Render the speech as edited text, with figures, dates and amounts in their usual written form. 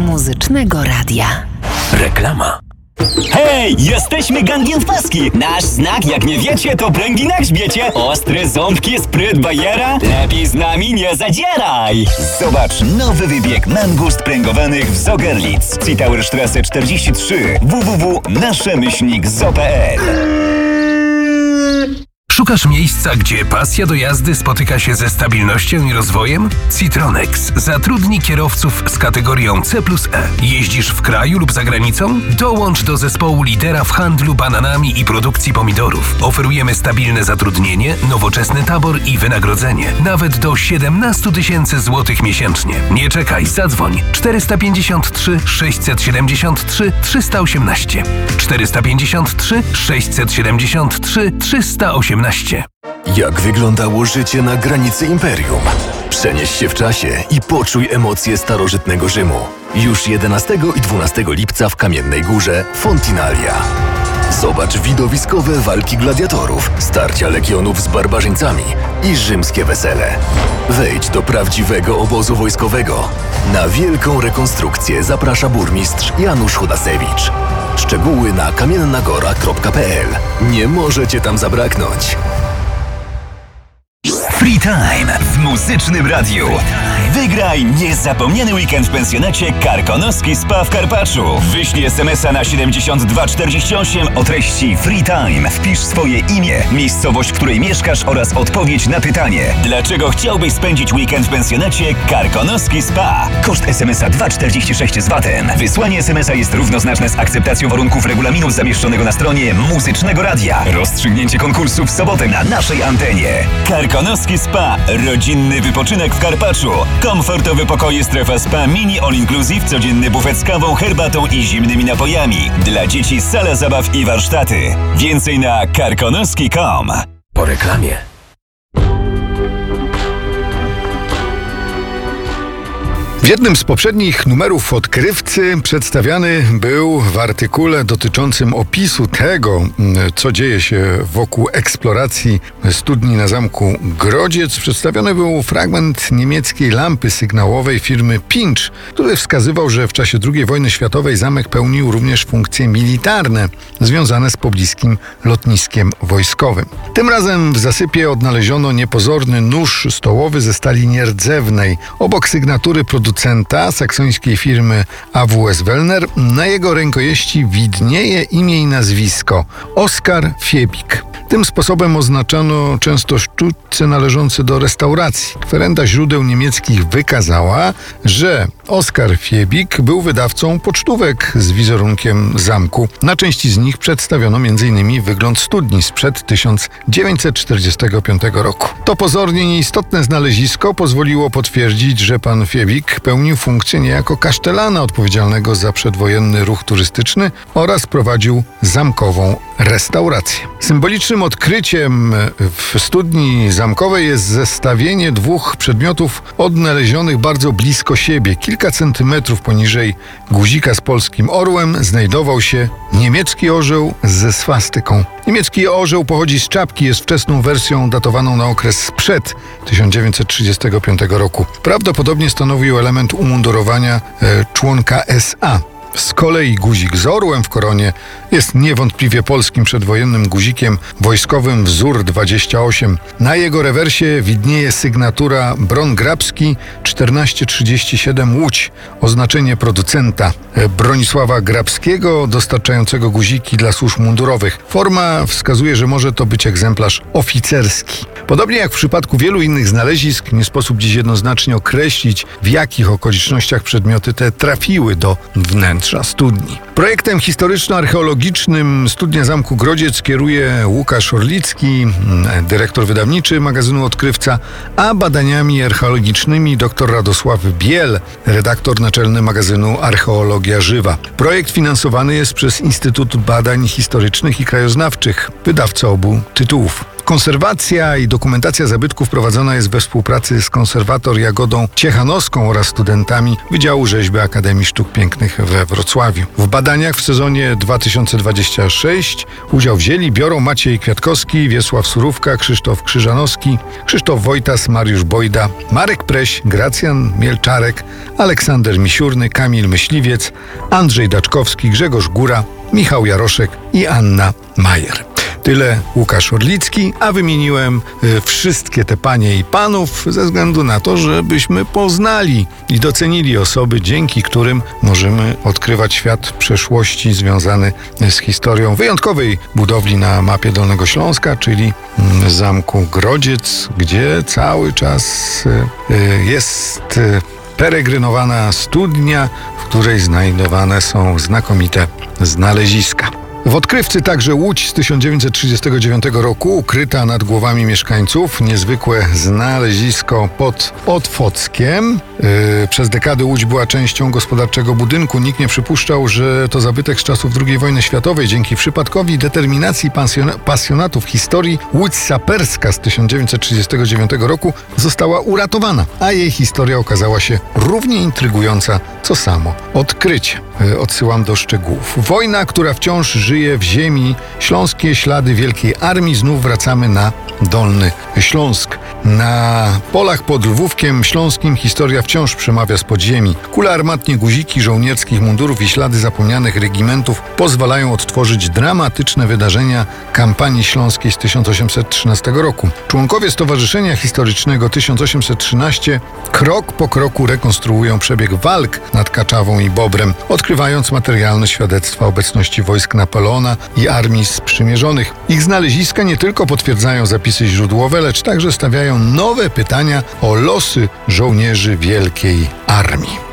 Muzycznego Radia. Reklama. Hej, jesteśmy Gangiem w paski! Nasz znak, jak nie wiecie, to pręgi na grzbiecie. Ostre ząbki, spryt bajera. Lepiej z nami nie zadzieraj! Zobacz nowy wybieg mangust pręgowanych w Zogerlitz. Zietauerstrasse 43 www.nasze-zo.pl. Szukasz miejsca, gdzie pasja do jazdy spotyka się ze stabilnością i rozwojem? Citronex zatrudni kierowców z kategorią C+E. Jeździsz w kraju lub za granicą? Dołącz do zespołu lidera w handlu bananami i produkcji pomidorów. Oferujemy stabilne zatrudnienie, nowoczesny tabor i wynagrodzenie. Nawet do 17 000 złotych miesięcznie. Nie czekaj, zadzwoń 453 673 318 453 673 318. Jak wyglądało życie na granicy imperium? Przenieś się w czasie i poczuj emocje starożytnego Rzymu. Już 11 i 12 lipca w Kamiennej Górze Fontinalia. Zobacz widowiskowe walki gladiatorów, starcia legionów z barbarzyńcami i rzymskie wesele. Wejdź do prawdziwego obozu wojskowego. Na wielką rekonstrukcję zaprasza burmistrz Janusz Chodasewicz. Szczegóły na kamiennagora.pl. Nie może cię tam zabraknąć. Free Time w Muzycznym Radiu. Wygraj niezapomniany weekend w pensjonacie Karkonoski Spa w Karpaczu. Wyślij SMS-a na 7248 o treści Free Time. Wpisz swoje imię, miejscowość, w której mieszkasz oraz odpowiedź na pytanie. Dlaczego chciałbyś spędzić weekend w pensjonacie Karkonoski Spa? Koszt SMS-a 2,46 z VAT-em. Wysłanie SMS-a jest równoznaczne z akceptacją warunków regulaminu zamieszczonego na stronie Muzycznego Radia. Rozstrzygnięcie konkursu w sobotę na naszej antenie. Karkonoski Spa. Rodzinny wypoczynek w Karpaczu. Komfortowe pokoje, strefa spa, mini all-inclusive, codzienny bufet z kawą, herbatą i zimnymi napojami. Dla dzieci sala zabaw i warsztaty. Więcej na karkonoski.com. Po reklamie. W jednym z poprzednich numerów Odkrywcy przedstawiany był w artykule dotyczącym opisu tego, co dzieje się wokół eksploracji studni na zamku Grodziec. Przedstawiony był fragment niemieckiej lampy sygnałowej firmy Pinch, który wskazywał, że w czasie II wojny światowej zamek pełnił również funkcje militarne związane z pobliskim lotniskiem wojskowym. Tym razem w zasypie odnaleziono niepozorny nóż stołowy ze stali nierdzewnej. Obok sygnatury producenta saksońskiej firmy AWS Wellner na jego rękojeści widnieje imię i nazwisko Oskar Fiebig. Tym sposobem oznaczano często sztućce należące do restauracji. Kwerenda źródeł niemieckich wykazała, że Oskar Fiebig był wydawcą pocztówek z wizerunkiem zamku. Na części z nich przedstawiono m.in. wygląd studni sprzed 1945 roku. To pozornie nieistotne znalezisko pozwoliło potwierdzić, że pan Fiebig pełnił funkcję niejako kasztelana odpowiedzialnego za przedwojenny ruch turystyczny oraz prowadził zamkową restaurację. Symbolicznym odkryciem w studni zamkowej jest zestawienie dwóch przedmiotów odnalezionych bardzo blisko siebie. Kilka centymetrów poniżej guzika z polskim orłem znajdował się niemiecki orzeł ze swastyką. Niemiecki orzeł pochodzi z czapki, jest wczesną wersją datowaną na okres sprzed 1935 roku. Prawdopodobnie stanowił element umundurowania członka SA. Z kolei guzik z orłem w koronie jest niewątpliwie polskim przedwojennym guzikiem wojskowym wzór 28. Na jego rewersie widnieje sygnatura Bron Grabski 1437 Łódź, oznaczenie producenta Bronisława Grabskiego dostarczającego guziki dla służb mundurowych. Forma wskazuje, że może to być egzemplarz oficerski. Podobnie jak w przypadku wielu innych znalezisk, nie sposób dziś jednoznacznie określić, w jakich okolicznościach przedmioty te trafiły do wnętrza studni. Projektem historyczno-archeologicznym Studnia Zamku Grodziec kieruje Łukasz Orlicki, dyrektor wydawniczy magazynu Odkrywca, a badaniami archeologicznymi dr Radosław Biel, redaktor naczelny magazynu Archeologia Żywa. Projekt finansowany jest przez Instytut Badań Historycznych i Krajoznawczych, wydawca obu tytułów. Konserwacja i dokumentacja zabytków prowadzona jest we współpracy z konserwator Jagodą Ciechanowską oraz studentami Wydziału Rzeźby Akademii Sztuk Pięknych we Wrocławiu. W badaniach w sezonie 2026 udział biorą Maciej Kwiatkowski, Wiesław Surówka, Krzysztof Krzyżanowski, Krzysztof Wojtas, Mariusz Bojda, Marek Preś, Gracjan Mielczarek, Aleksander Misiurny, Kamil Myśliwiec, Andrzej Daczkowski, Grzegorz Góra, Michał Jaroszek i Anna Majer. Tyle Łukasz Orlicki, a wymieniłem wszystkie te panie i panów ze względu na to, żebyśmy poznali i docenili osoby, dzięki którym możemy odkrywać świat przeszłości związany z historią wyjątkowej budowli na mapie Dolnego Śląska, czyli Zamku Grodziec, gdzie cały czas jest peregrynowana studnia, w której znajdowane są znakomite znaleziska. W odkrywcy także Łódź z 1939 roku, ukryta nad głowami mieszkańców, niezwykłe znalezisko pod Otwockiem. Przez dekady Łódź była częścią gospodarczego budynku. Nikt nie przypuszczał, że to zabytek z czasów II wojny światowej. Dzięki przypadkowi determinacji pasjonatów historii Łódź Saperska z 1939 roku została uratowana, a jej historia okazała się równie intrygująca, co samo odkrycie. Odsyłam do szczegółów. Wojna, która wciąż żyje w ziemi, śląskie ślady Wielkiej Armii. Znów wracamy na Dolny Śląsk. Na polach pod Lwówkiem Śląskim historia wciąż przemawia z podziemi. Kule armatnie, guziki żołnierskich mundurów i ślady zapomnianych regimentów pozwalają odtworzyć dramatyczne wydarzenia kampanii śląskiej z 1813 roku. Członkowie Stowarzyszenia Historycznego 1813 krok po kroku rekonstruują przebieg walk nad Kaczawą i Bobrem, odkrywając materialne świadectwa obecności wojsk Napoleona i armii sprzymierzonych. Ich znaleziska nie tylko potwierdzają zapisy źródłowe, lecz także stawiają nowe pytania o losy żołnierzy Wielkiej Armii.